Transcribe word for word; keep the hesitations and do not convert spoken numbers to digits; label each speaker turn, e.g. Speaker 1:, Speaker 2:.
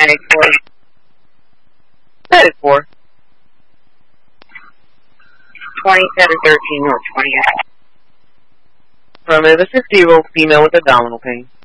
Speaker 1: Medic four. Medic four. twenty-seven thirteen North twentieth.
Speaker 2: Affirmative, a fifty-year-old female with abdominal pain.